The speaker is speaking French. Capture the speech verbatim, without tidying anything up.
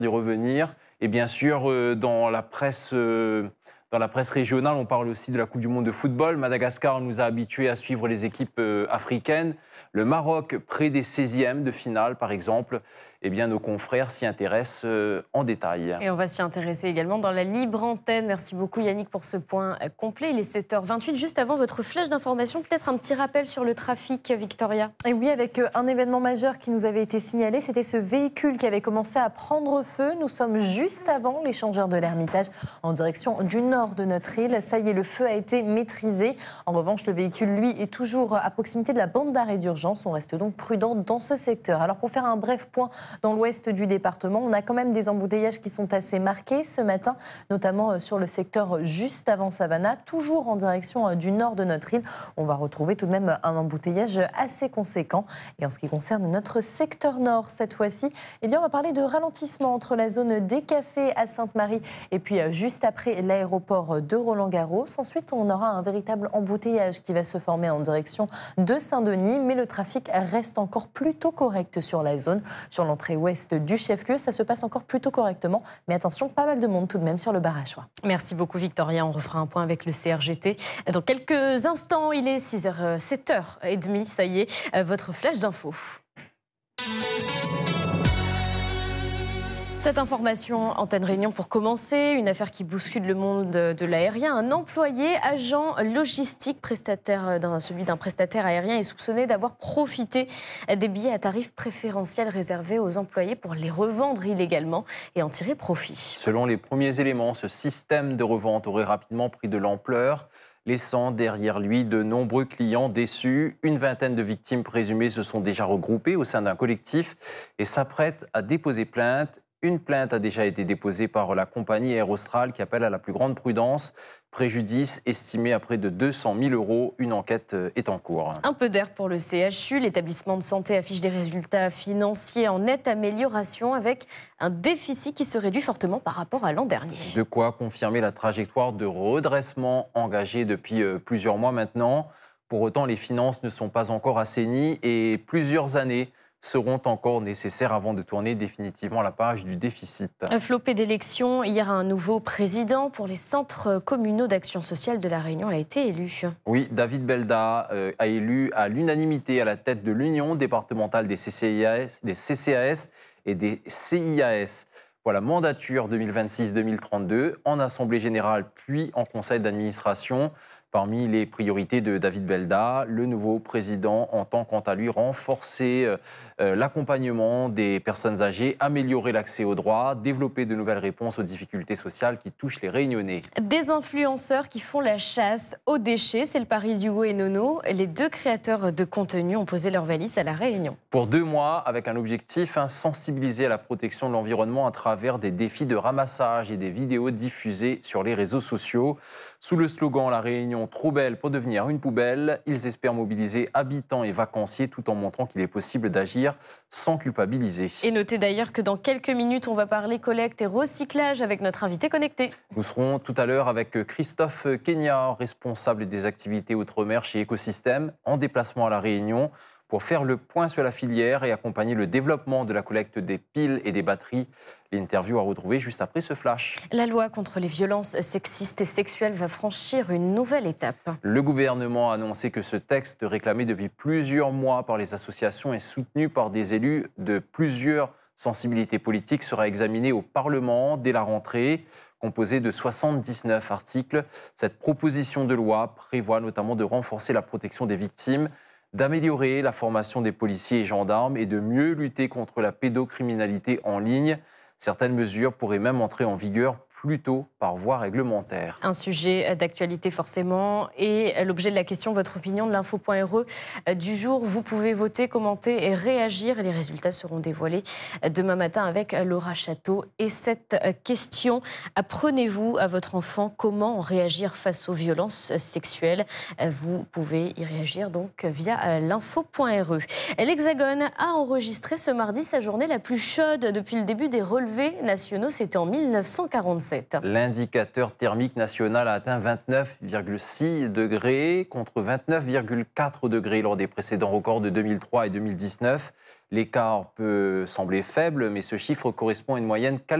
d'y revenir. Et bien sûr, euh, dans la presse... euh, Dans la presse régionale, on parle aussi de la Coupe du monde de football. Madagascar nous a habitués à suivre les équipes euh, africaines. Le Maroc, près des seizièmes de finale, par exemple. Eh bien, nos confrères s'y intéressent euh, en détail. Et on va s'y intéresser également dans la libre antenne. Merci beaucoup Yannick pour ce point complet. Il est sept heures vingt-huit. Juste avant votre flash d'information, peut-être un petit rappel sur le trafic, Victoria. Et oui, avec un événement majeur qui nous avait été signalé, c'était ce véhicule qui avait commencé à prendre feu. Nous sommes juste avant l'échangeur de l'Ermitage, en direction du nord de notre île. Ça y est, le feu a été maîtrisé. En revanche, le véhicule, lui, est toujours à proximité de la bande d'arrêt d'urgence. On reste donc prudent dans ce secteur. Alors, pour faire un bref point dans l'ouest du département, on a quand même des embouteillages qui sont assez marqués ce matin, notamment sur le secteur juste avant Savannah, toujours en direction du nord de notre île. On va retrouver tout de même un embouteillage assez conséquent. Et en ce qui concerne notre secteur nord, cette fois-ci, eh bien, on va parler de ralentissement entre la zone des cafés à Sainte-Marie et puis juste après l'aéroport de Roland-Garros. Ensuite, on aura un véritable embouteillage qui va se former en direction de Saint-Denis, mais le trafic reste encore plutôt correct sur la zone. Sur l'entrée ouest du chef-lieu, ça se passe encore plutôt correctement, mais attention, pas mal de monde tout de même sur le bar à Choix. Merci beaucoup Victoria, on refera un point avec le C R G T. Dans quelques instants, il est six heures, sept heures trente, ça y est, votre flash d'infos. Cette information, Antenne Réunion pour commencer, une affaire qui bouscule le monde de l'aérien. Un employé, agent logistique, prestataire, dans celui d'un prestataire aérien, est soupçonné d'avoir profité des billets à tarif préférentiel réservés aux employés pour les revendre illégalement et en tirer profit. Selon les premiers éléments, ce système de revente aurait rapidement pris de l'ampleur, laissant derrière lui de nombreux clients déçus. Une vingtaine de victimes présumées se sont déjà regroupées au sein d'un collectif et s'apprêtent à déposer plainte. Une plainte a déjà été déposée par la compagnie Air Austral qui appelle à la plus grande prudence. Préjudice estimé à près de deux cent mille euros. Une enquête est en cours. Un peu d'air pour le C H U. L'établissement de santé affiche des résultats financiers en nette amélioration avec un déficit qui se réduit fortement par rapport à l'an dernier. De quoi confirmer la trajectoire de redressement engagée depuis plusieurs mois maintenant. Pour autant, les finances ne sont pas encore assainies et plusieurs années seront encore nécessaires avant de tourner définitivement la page du déficit. Flopé d'élections, hier un nouveau président pour les centres communaux d'action sociale de la Réunion a été élu. Oui, David Belda euh, a élu à l'unanimité à la tête de l'Union départementale des C C I A S, des C C A S et des C I A S. Pour la mandature deux mille vingt-six deux mille trente-deux, en Assemblée générale puis en Conseil d'administration. Parmi les priorités de David Belda, le nouveau président entend quant à lui renforcer euh, l'accompagnement des personnes âgées, améliorer l'accès aux droits, développer de nouvelles réponses aux difficultés sociales qui touchent les Réunionnais. Des influenceurs qui font la chasse aux déchets, c'est le pari d'Hugo et Nono. Les deux créateurs de contenu ont posé leur valise à la Réunion. Pour deux mois, avec un objectif, hein, sensibiliser à la protection de l'environnement à travers des défis de ramassage et des vidéos diffusées sur les réseaux sociaux. Sous le slogan « La Réunion trop belle pour devenir une poubelle », ils espèrent mobiliser habitants et vacanciers tout en montrant qu'il est possible d'agir sans culpabiliser. Et notez d'ailleurs que dans quelques minutes, on va parler collecte et recyclage avec notre invité connecté. Nous serons tout à l'heure avec Christophe Kenya, responsable des activités outre-mer chez Écosystème, en déplacement à La Réunion, pour faire le point sur la filière et accompagner le développement de la collecte des piles et des batteries. L'interview à retrouver juste après ce flash. La loi contre les violences sexistes et sexuelles va franchir une nouvelle étape. Le gouvernement a annoncé que ce texte, réclamé depuis plusieurs mois par les associations et soutenu par des élus de plusieurs sensibilités politiques, sera examiné au Parlement dès la rentrée. Composé de soixante-dix-neuf articles, cette proposition de loi prévoit notamment de renforcer la protection des victimes, d'améliorer la formation des policiers et gendarmes et de mieux lutter contre la pédocriminalité en ligne. Certaines mesures pourraient même entrer en vigueur plus tôt par voie réglementaire. Un sujet d'actualité forcément et l'objet de la question, votre opinion de l'info.re du jour. Vous pouvez voter, commenter et réagir. Les résultats seront dévoilés demain matin avec Laura Château. Et cette question, apprenez-vous à votre enfant comment réagir face aux violences sexuelles? Vous pouvez y réagir donc via l'info.re. L'Hexagone a enregistré ce mardi sa journée la plus chaude depuis le début des relevés nationaux. C'était en mille neuf cent quarante-sept. L'indicateur thermique national a atteint vingt-neuf virgule six degrés contre vingt-neuf virgule quatre degrés lors des précédents records de deux mille trois et deux mille dix-neuf. L'écart peut sembler faible, mais ce chiffre correspond à une moyenne calculée